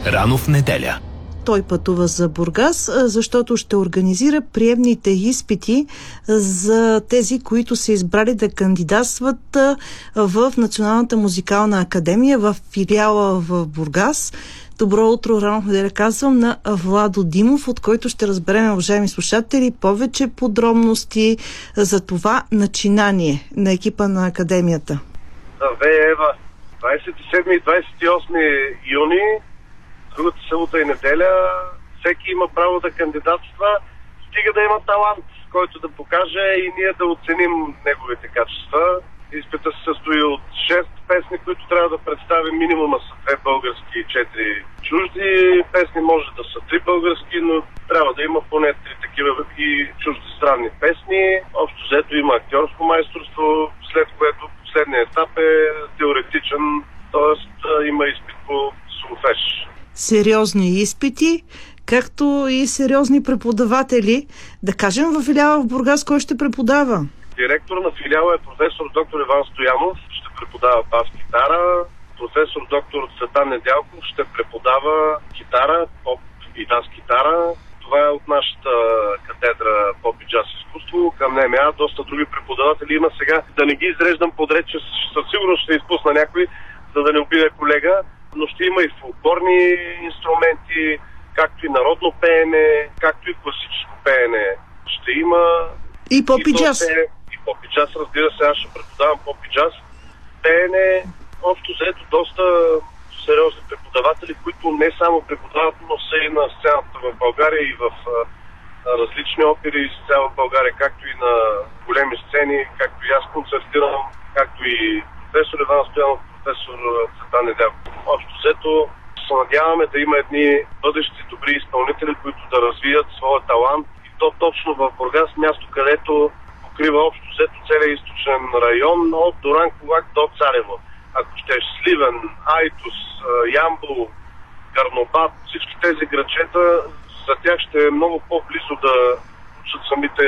Рано в неделя. Той пътува за Бургас, защото ще организира приемните изпити за тези, които са избрали да кандидатстват в Националната музикална академия, в филиала в Бургас. Добро утро, рано в неделя казвам на Владо Димов, от който ще разберем, уважаеми слушатели, повече подробности за това начинание на екипа на академията. Здравей, Ева! 27 и 28 юни, другата събота и неделя, всеки има право да кандидатства, стига да има талант, който да покаже и ние да оценим неговите качества. Изпита се състои от 6 песни, които трябва да представим. Минимума са 2 български и 4 чужди песни. Може да са 3 български, но трябва да има поне 3 такива и чуждестранни песни. Общо взето има актьорско майсторство, след което последният етап е теоретичен, т.е. има изпит по солфеж. Сериозни изпити, както и сериозни преподаватели. Да кажем, във филиала в Бургас кой ще преподава? Директор на филиала е професор доктор Иван Стоянов, ще преподава бас-китара. Професор доктор Цветан Недялков ще преподава китара, поп и джаз-китара. Това е от нашата катедра поп и джаз изкуство. Към НМА доста други преподаватели има сега. Да не ги изреждам подред, че със сигурност ще изпусна някой, за да не обида колега. Но ще има и фолклорни инструменти, както и народно пеене, както и класическо пеене. Ще има и поп и джаз. И поп и джаз, разбира се, аз ще преподавам поп и джаз. Пеене, общо заето доста сериозни преподаватели, които не само преподават, но са и на сцената в България и в различни опери из цяла България, както и на големи сцени, както и аз концертирам, както и професор Иван Стоянов, професор Цветан Недялков. Общо взето се надяваме да има едни бъдещи добри изпълнители, които да развият своя талант. И то точно в Бургас, място, където покрива общо взето целия източен район от Дуранкулак до Царево. Ако ще е Сливен, Айтос, Ямбол, Карнобат, всички тези градчета, за тях ще е много по-близо да учат самите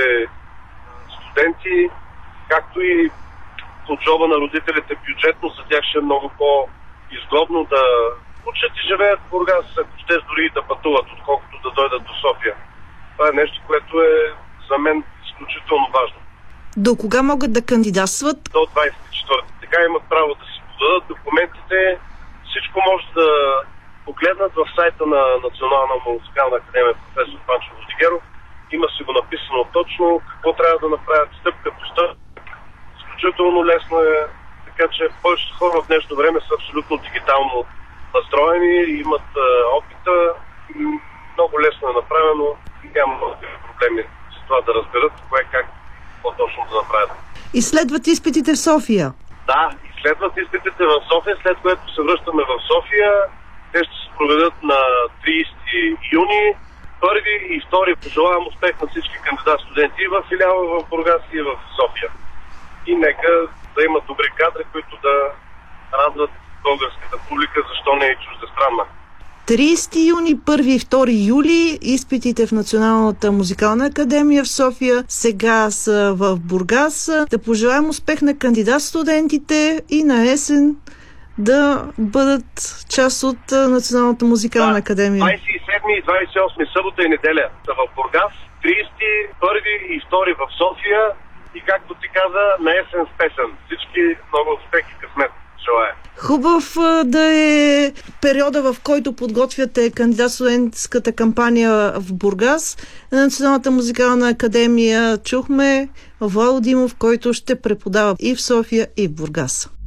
студенти, както и от джоба на родителите бюджетно, за тях ще е много по-изгодно да учат и живеят в Бургас, ако ще дори да пътуват, отколкото да дойдат до София. Това е нещо, което е за мен изключително важно. До кога могат да кандидатстват? До 24. Така имат право да си подадат документите. Всичко може да погледнат в сайта на Национална музикална академия професор Панчо Владигеров. Има си го написано точно какво трябва да направят стъпка по стъпка. Изключително лесно е, така че повечето хора в днешно време са абсолютно дигитално настроени, имат опита. Много лесно е направено, няма проблеми с това да разберат кое как по-точно да направят. И следват изпитите в София? Да, и следват изпитите в София, след което се връщаме в София. Те ще се проведат на 30 юни. Първи и втори пожелавам успех на всички кандидат-студенти и в филиала в Бургас и в София. И нека да имат добри кадри, които да радват българската публика, защо не е чуждестранна. 30 юни, 1 и 2 юли изпитите в Националната музикална академия в София, сега са в Бургас. Да пожелаем успех на кандидат-студентите и на есен да бъдат част от Националната музикална академия. 27 и 28 събота и неделя са в Бургас, 30, 1 и 2 в София и както ти каза, на есен с песен. Всички много успех и късмет желая. Хубав да е периода, в който подготвяте кандидат-студентската кампания в Бургас. На Националната музикална академия чухме Владо Димов, който ще преподава и в София, и в Бургас.